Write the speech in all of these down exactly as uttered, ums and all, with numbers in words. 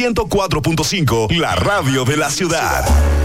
ciento cuatro punto cinco, la radio de la ciudad.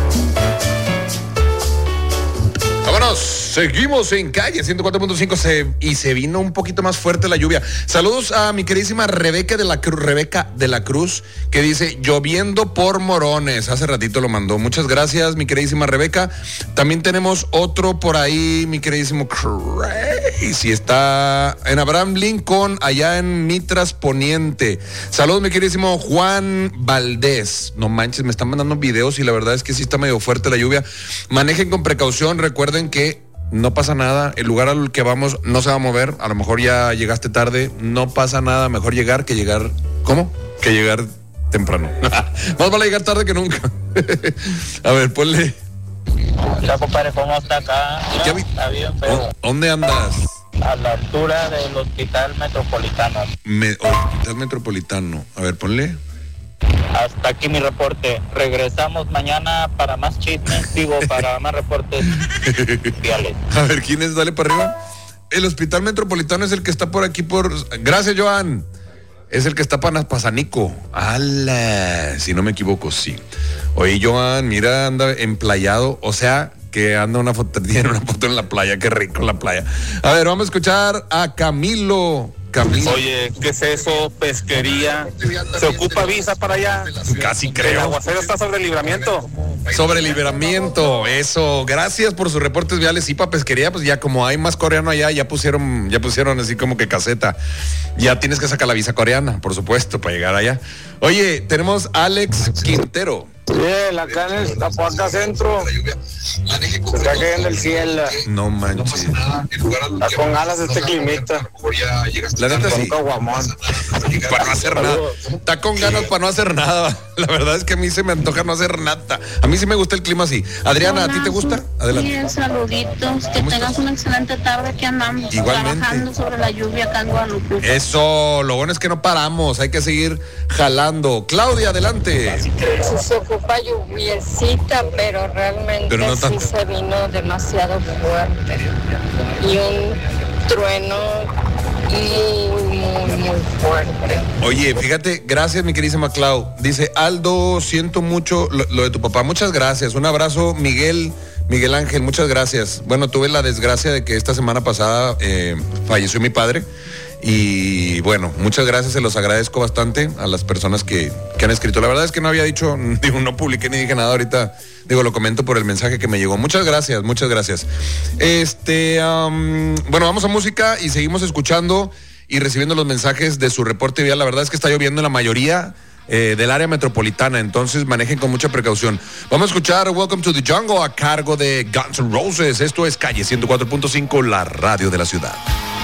Vámonos, seguimos en Calle ciento cuatro punto cinco se, y se vino un poquito más fuerte la lluvia. Saludos a mi queridísima Rebeca de la Cruz, Rebeca de la Cruz, que dice, lloviendo por morones. Hace ratito lo mandó. Muchas gracias, mi queridísima Rebeca. También tenemos otro por ahí, mi queridísimo Crazy. Está en Abraham Lincoln, allá en Mitras Poniente. Saludos, mi queridísimo Juan Valdés. No manches, me están mandando videos y la verdad es que sí está medio fuerte la lluvia. Manejen con precaución, recuerden que no pasa nada, el lugar al que vamos no se va a mover, a lo mejor ya llegaste tarde, no pasa nada, mejor llegar que llegar, ¿cómo? Que llegar temprano. Más vale llegar tarde que nunca. A ver, ponle. Mira, compadre, ¿cómo está acá? Mira, vi... está bien feo. ¿Dónde andas? A la altura del Hospital Metropolitano. Me... Hospital Metropolitano, a ver, ponle. Hasta aquí mi reporte. Regresamos mañana para más chismes, digo, para más reportes viales. A ver, ¿quién es? Dale para arriba. El Hospital Metropolitano es el que está por aquí por... Gracias, Joan. Es el que está para Pasanico. ¡Hala! Si no me equivoco, sí. Oye, Joan, mira, anda emplayado. O sea, que anda una foto, tiene una foto en la playa. Qué rico en la playa. A ver, vamos a escuchar a Camilo. Camilo. Oye, ¿qué es eso? Pesquería. ¿Se ocupa visa para allá? Casi creo. El aguacero está sobre el libramiento. Sobre el libramiento, eso. Gracias por sus reportes viales. Y para pesquería, pues ya como hay más coreano allá, ya pusieron, ya pusieron así como que caseta. Ya tienes que sacar la visa coreana, por supuesto, para llegar allá. Oye, tenemos a Alex Quintero. Bien, acá en el Tapuaca Centro se está cayendo el cielo. No manches. Está con ganas este climita. La neta sí. Para no hacer nada. Está con ganas para no hacer nada. La verdad es que a mí se me antoja no hacer nada. A mí sí me gusta el clima así. Adriana, ¿a ti te gusta? Adelante. Sí, saluditos. Que tengas una excelente tarde, que andamos igualmente trabajando sobre la lluvia acá en Guadalupe. Eso, lo bueno es que no paramos. Hay que seguir jalando. Claudia, adelante. Se ocupa lluviecita, pero realmente pero no sí se vino demasiado fuerte. Y un trueno muy, muy, muy fuerte. Oye, fíjate, gracias, mi queridísima Clau. Dice, Aldo, siento mucho lo, lo de tu papá. Muchas gracias. Un abrazo, Miguel. Miguel Ángel, muchas gracias. Bueno, tuve la desgracia de que esta semana pasada eh, falleció mi padre. Y bueno, muchas gracias, se los agradezco bastante a las personas que, que han escrito. La verdad es que no había dicho, digo, no publiqué ni dije nada ahorita, digo, lo comento por el mensaje que me llegó. Muchas gracias, muchas gracias. Este, um, bueno, vamos a música y seguimos escuchando y recibiendo los mensajes de su reporte vial. La verdad es que está lloviendo en la mayoría eh, del área metropolitana, entonces manejen con mucha precaución. Vamos a escuchar Welcome to the Jungle a cargo de Guns N' Roses. Esto es Calle ciento cuatro punto cinco, la radio de la ciudad.